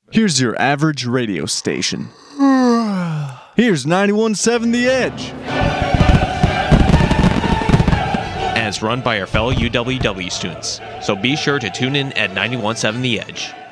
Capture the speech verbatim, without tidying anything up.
Here's your average radio station. Here's ninety-one point seven The Edge. And it's run by our fellow U W W students. So be sure to tune in at ninety-one point seven The Edge.